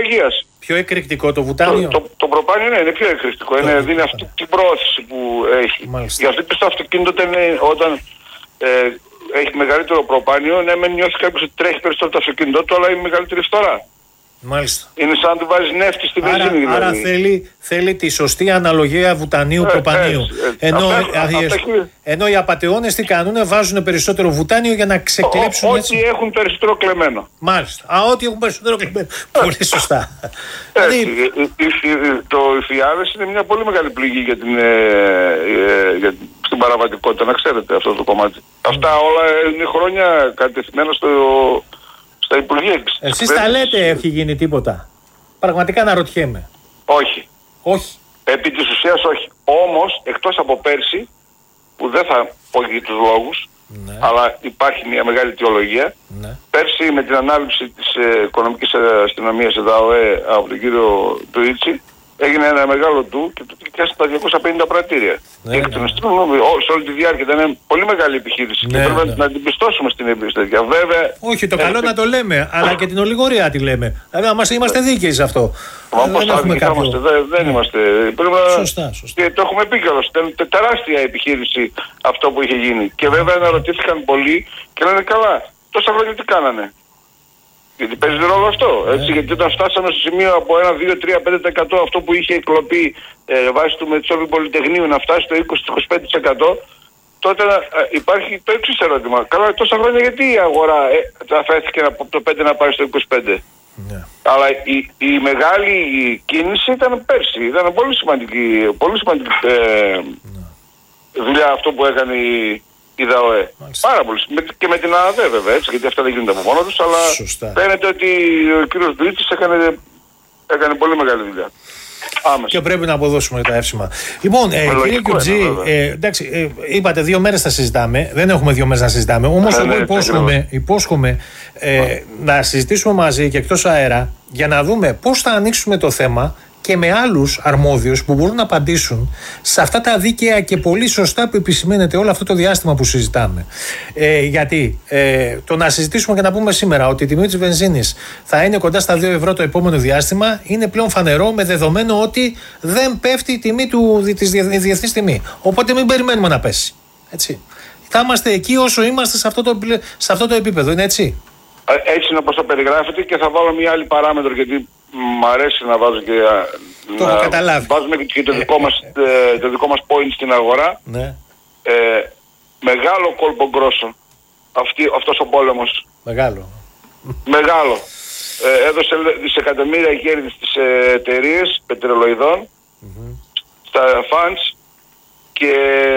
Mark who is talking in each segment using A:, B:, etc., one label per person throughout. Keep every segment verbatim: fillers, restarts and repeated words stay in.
A: υγείας.
B: Πιο εκρηκτικό το βουτάνιο.
A: Το, το, το προπάνιο ναι, είναι πιο εκρηκτικό. Το είναι, δίνει αυτή την προώθηση που έχει.
B: Μάλιστα.
A: Γι' αυτό και στο αυτοκίνητο όταν, όταν ε, έχει μεγαλύτερο προπάνιο, ναι, μεν νιώθει κάποιος ότι τρέχει περισσότερο το αυτοκίνητό του, αλλά έχει μεγαλύτερη φθορά.
B: Μάλιστα.
A: Είναι σαν να του βάζει νεύτη στη βενζίνη.
B: Άρα,
A: δηλαδή.
B: άρα θέλει, θέλει τη σωστή αναλογία βουτανίου
A: ε,
B: προπανίου.
A: Ε, ε,
B: ενώ,
A: αυτά,
B: α,
A: αυτά,
B: ενώ οι απατεώνες τι κάνουν, βάζουν περισσότερο βουτάνιο για να ξεκλέψουν.
A: Ό,τι
B: έτσι.
A: έχουν περισσότερο κλεμμένο.
B: Μάλιστα. Α, ό,τι έχουν περισσότερο κλεμμένο. Πολύ σωστά.
A: Έτσι, δηλαδή... Το Ιφιάδες είναι μια πολύ μεγάλη πληγή για την, ε, ε, για την παραβατικότητα, να ξέρετε αυτό το κομμάτι. Mm. Αυτά όλα είναι χρόνια κατευθυμένα στο, στα Υπουργεία.
B: Εσείς τα λέτε, έχει γίνει τίποτα? Πραγματικά αναρωτιέμαι.
A: Όχι.
B: Όχι.
A: Επί της ουσίας όχι. Όμως, εκτός από πέρσι, που δεν θα πω για τους λόγους, ναι. αλλά υπάρχει μια μεγάλη αιτιολογία, ναι. πέρσι με την ανάληψη της ε, οικονομικής αστυνομίας ΕΔΑΟΕ από τον κύριο Ντουίτσι, έγινε ένα μεγάλο του και του πιάσε τα διακόσια πενήντα πρατήρια. Ναι, και ναι. σε όλη τη διάρκεια ήταν μια πολύ μεγάλη επιχείρηση. Ναι, και πρέπει ναι. να την πιστώσουμε στην εμπιστευτική. Βέβαια.
B: Όχι, το καλό ε, να το λέμε, αλλά και την ολιγορία τη λέμε. Δηλαδή, είμαστε, είμαστε δίκαιοι σε αυτό.
A: Μα δεν, δεν, έχουμε κάποιο... είμαστε, δεν, δεν ναι. είμαστε. Πρέπει να...
B: Σωστά, σωστά.
A: Και το έχουμε πει κιόλας. Ήταν τεράστια επιχείρηση αυτό που είχε γίνει. Και βέβαια αναρωτήθηκαν πολλοί και λένε καλά, τόσα χρόνια τι κάνανε. Γιατί παίζει ρόλο αυτό. Έτσι, yeah. Γιατί όταν φτάσαμε στο σημείο από ένα, δύο, τρία, πέντε τοις εκατό αυτό που είχε εκλοπεί ε, βάσει του Μετσόβιου Πολυτεχνείου να φτάσει στο είκοσι με είκοσι πέντε τοις εκατό, τότε ε, υπάρχει το εξής ερώτημα. Καλά, τόσα χρόνια γιατί η αγορά ε, αφέθηκε από το πέντε να πάει στο είκοσι πέντε. Yeah. Αλλά η, η μεγάλη κίνηση ήταν πέρσι. Ήταν πολύ σημαντική, πολύ σημαντική ε, yeah. δουλειά αυτό που έκανε η. Η ΔΑΟΕ. Πάρα πολύ. Και με την ΑΔΕ βέβαια, έτσι, γιατί αυτά δεν γίνονται από μόνο τους, αλλά σωστά. Φαίνεται ότι ο κύριος Ντουίτσης έκανε, έκανε πολύ μεγάλη δουλειά. Άμεσα.
B: Και πρέπει να αποδώσουμε τα εύσημα. Λοιπόν, ε, κύριε Κιουτζή, ε, εντάξει, ε, είπατε δύο μέρες θα συζητάμε, δεν έχουμε δύο μέρες να συζητάμε, όμως ε, εγώ ναι, υπόσχομαι, υπόσχομαι ε, να συζητήσουμε μαζί και εκτός αέρα για να δούμε πώς θα ανοίξουμε το θέμα και με άλλους αρμόδιους που μπορούν να απαντήσουν σε αυτά τα δίκαια και πολύ σωστά που επισημαίνεται όλο αυτό το διάστημα που συζητάμε. Ε, γιατί ε, το να συζητήσουμε και να πούμε σήμερα ότι η τιμή της βενζίνης θα είναι κοντά στα δύο ευρώ το επόμενο διάστημα είναι πλέον φανερό, με δεδομένο ότι δεν πέφτει η τιμή του, της διεθνής τιμή. Οπότε μην περιμένουμε να πέσει. Έτσι. Θα είμαστε εκεί όσο είμαστε σε αυτό το, σε αυτό το επίπεδο. Είναι έτσι.
A: Έτσι είναι όπως το περιγράφετε και θα βάλω μια άλλη παράμετρο γιατί μ' αρέσει να βάζω και
B: το
A: να
B: καταλάβει.
A: Βάζουμε και το δικό, μας, ε, το δικό μας point στην αγορά.
B: Ναι.
A: Ε, μεγάλο κόλπο γκρόσο αυτή, αυτός ο πόλεμος.
B: Μεγάλο.
A: Μεγάλο. Ε, έδωσε δισεκατομμύρια κέρδη στις ε, εταιρείες πετρελοειδών, mm-hmm. στα funds και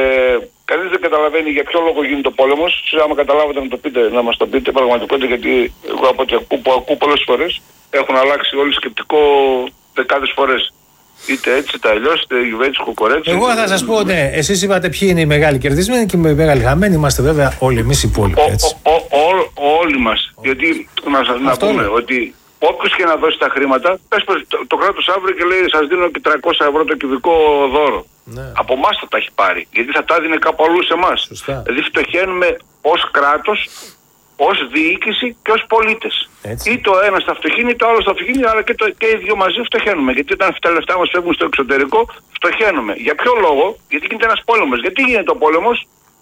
A: κανείς δεν καταλαβαίνει για ποιο λόγο γίνεται ο πόλεμος. Σας άμα καταλάβετε να, το πείτε, να μας το πείτε πραγματικότητα, γιατί εγώ από ό,τι ακούω, που ακούω πολλές φορές έχουν αλλάξει όλοι σκεπτικό δεκάδες φορές. Είτε έτσι, είτε αλλιώς, είτε γιουβέτσικο, κορέτσι.
B: Εγώ θα σας πω, ναι, εσείς είπατε ποιοι είναι οι μεγάλοι κερδισμένοι και οι μεγάλοι χαμένοι. Είμαστε βέβαια όλοι εμείς οι υπόλοιποι. Έτσι.
A: Ο, ο, ο, όλοι μας. Γιατί να σας να πούμε λέει. Ότι όποιος και να δώσει τα χρήματα, πες το, το κράτος αύριο και λέει σας δίνω και τριακόσια ευρώ το κυβικό δώρο. Ναι. Από εμάς θα τα έχει πάρει. Γιατί θα τα έδινε κάπου αλλού σε εμάς. Δηλαδή φτωχαίνουμε ως κράτος, ως διοίκηση και ως πολίτες. Έτσι. Ή το ένα θα φτωχύνει, το άλλο θα φτωχύνει, αλλά και, το, και οι δύο μαζί φτωχαίνουμε. Γιατί όταν τα λεφτά μας φεύγουν στο εξωτερικό, φτωχαίνουμε. Για ποιο λόγο? Γιατί γίνεται ένας πόλεμος. Γιατί γίνεται ο πόλεμος?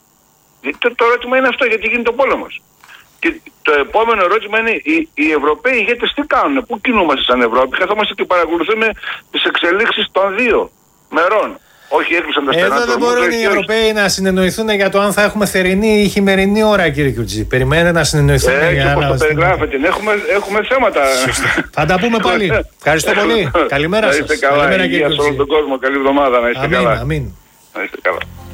A: Γιατί το, το ερώτημα είναι αυτό, γιατί γίνεται ο πόλεμος. Και το επόμενο ερώτημα είναι οι, οι Ευρωπαίοι ηγέτες τι κάνουν, πού κινούμαστε σαν Ευρώπη? Καθόμαστε και παρακολουθούμε τις εξελίξεις των δύο μερών. Όχι, έκλεισαν τα στενά.
B: Εδώ δεν μπορούν οι Ευρωπαίοι να συνεννοηθούν για το αν θα έχουμε θερινή ή χειμερινή ώρα, κύριε Κιουτζή. Περιμένετε να συνεννοηθούν.
A: Ε, για όπως να... το περιγράφετε. Έχουμε, έχουμε θέματα.
B: Θα τα πούμε πάλι. Ευχαριστώ πολύ. Καλημέρα σας.
A: Να είστε καλά. Καλημέρα, υγεία σε όλο τον κόσμο. Καλή εβδομάδα. Να είστε
B: αμήν,
A: καλά.
B: Αμήν.
A: Να είστε καλά.